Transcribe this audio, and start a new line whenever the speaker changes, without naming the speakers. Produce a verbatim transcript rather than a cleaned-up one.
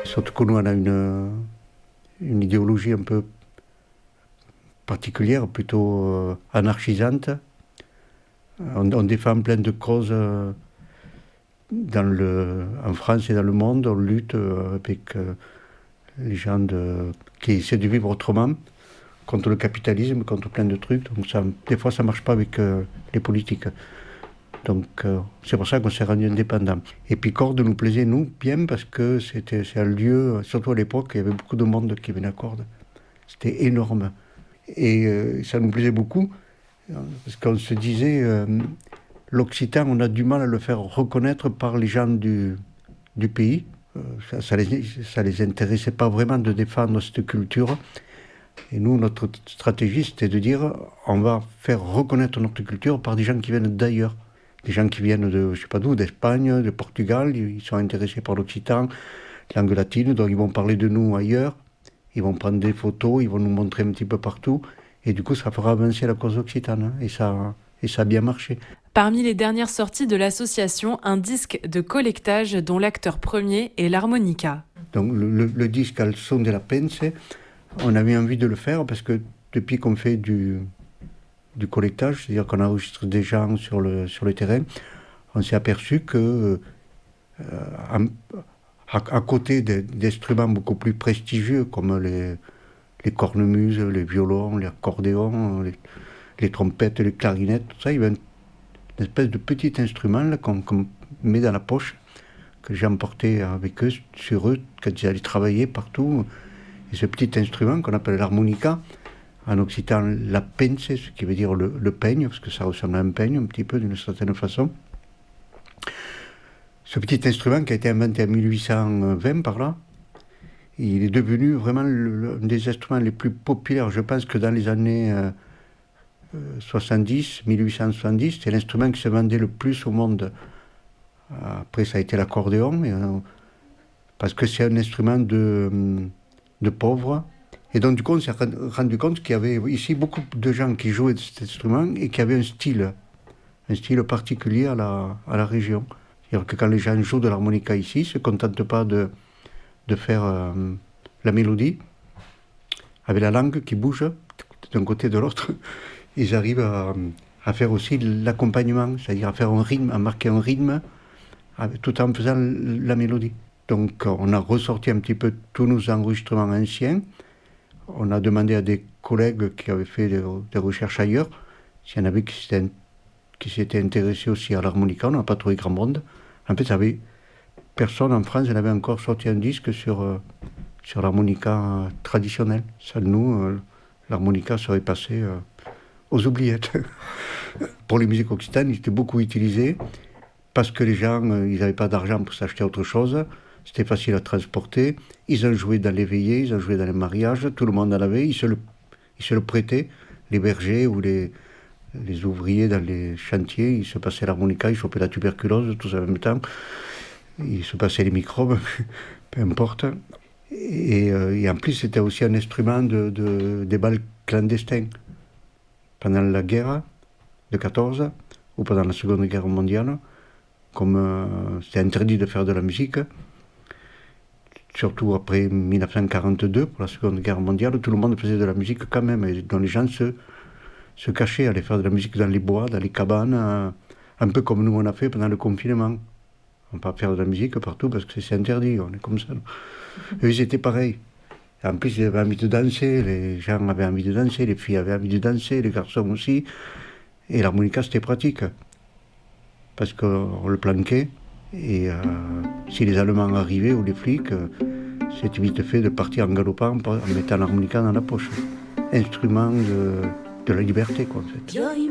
Surtout que nous, on a une, une idéologie un peu particulière, plutôt euh, anarchisante. On, on défend plein de causes euh, dans le, en France et dans le monde. On lutte euh, avec euh, les gens de, qui essaient de vivre autrement, contre le capitalisme, contre plein de trucs. Donc ça, des fois, ça ne marche pas avec euh, les politiques. Donc euh, c'est pour ça qu'on s'est rendu indépendant. Et puis Cordes nous plaisait, nous, bien, parce que c'était, c'est un lieu, surtout à l'époque, il y avait beaucoup de monde qui venait à Cordes. C'était énorme. Et euh, ça nous plaisait beaucoup, parce qu'on se disait, euh, l'Occitan, on a du mal à le faire reconnaître par les gens du, du pays. Euh, ça, ça, les, ça les intéressait pas vraiment de défendre cette culture. Et nous, notre stratégie, c'était de dire, on va faire reconnaître notre culture par des gens qui viennent d'ailleurs. Des gens qui viennent de, je sais pas d'où, d'Espagne, de Portugal, ils sont intéressés par l'Occitan, langue latine, donc ils vont parler de nous ailleurs, ils vont prendre des photos, ils vont nous montrer un petit peu partout, et du coup ça fera avancer la cause occitane, et ça, et ça a bien marché.
Parmi les dernières sorties de l'association, un disque de collectage dont l'acteur premier est l'harmonica.
Donc le, le, le disque Al son de la Pense, on avait envie de le faire parce que depuis qu'on fait du... du collectage, c'est-à-dire qu'on enregistre des gens sur le, sur le terrain, on s'est aperçu que euh, à, à côté des, d'instruments beaucoup plus prestigieux comme les, les cornemuses, les violons, les accordéons, les, les trompettes, les clarinettes, tout ça, il y avait une, une espèce de petit instrument là, qu'on, qu'on met dans la poche, que j'ai emporté avec eux, sur eux, quand ils allaient travailler partout. Et ce petit instrument qu'on appelle l'harmonica, en occitan la pense, ce qui veut dire le, le peigne, parce que ça ressemble à un peigne un petit peu d'une certaine façon. Ce petit instrument qui a été inventé en mille huit cent vingt par là, il est devenu vraiment l'un des instruments les plus populaires. Je pense que dans les années euh, soixante-dix, mille huit cent soixante-dix, c'est l'instrument qui se vendait le plus au monde. Après ça a été l'accordéon, et, euh, parce que c'est un instrument de, de pauvres. Et donc, du coup, on s'est rendu compte qu'il y avait ici beaucoup de gens qui jouaient de cet instrument et qui avaient un style, un style particulier à la, à la région. C'est-à-dire que quand les gens jouent de l'harmonica ici, ils ne se contentent pas de, de faire euh, la mélodie avec la langue qui bouge d'un côté et de l'autre. Ils arrivent à, à faire aussi l'accompagnement, c'est-à-dire à faire un rythme, à marquer un rythme avec, tout en faisant la mélodie. Donc, on a ressorti un petit peu tous nos enregistrements anciens. On a demandé à des collègues qui avaient fait des, des recherches ailleurs s'il y en avait qui s'étaient, qui s'étaient intéressés aussi à l'harmonica. On n'a pas trouvé grand monde. En fait, avait, personne en France n'avait encore sorti un disque sur, euh, sur l'harmonica euh, traditionnelle. Ça, nous, euh, l'harmonica serait passé euh, aux oubliettes. Pour les musiques occitanes, il était beaucoup utilisé parce que les gens, euh, ils n'avaient pas d'argent pour s'acheter autre chose. C'était facile à transporter. Ils ont joué dans les veillées, ils ont joué dans les mariages, tout le monde en avait, ils se le, ils se le prêtaient. Les bergers ou les, les ouvriers dans les chantiers, ils se passaient l'harmonica, ils chopaient la tuberculose, tous en même temps. Ils se passaient les microbes, peu importe. Et, euh, et en plus, c'était aussi un instrument de, de, des bals clandestins. Pendant la guerre de quatorze, ou pendant la Seconde Guerre mondiale, comme euh, c'était interdit de faire de la musique, surtout après mille neuf cent quarante-deux, pour la Seconde Guerre mondiale, tout le monde faisait de la musique quand même, et dont les gens se, se cachaient, allaient faire de la musique dans les bois, dans les cabanes, euh, un peu comme nous on a fait pendant le confinement. On ne peut pas faire de la musique partout parce que c'est interdit, on est comme ça. Eux, ils étaient pareils. En plus, ils avaient envie de danser, les gens avaient envie de danser, les filles avaient envie de danser, les garçons aussi. Et l'harmonica, c'était pratique, parce qu'on le planquait. Et euh, si les Allemands arrivaient ou les flics, euh, c'était vite fait de partir en galopant en mettant l'harmonica dans la poche. Instrument de, de la liberté, quoi, en fait.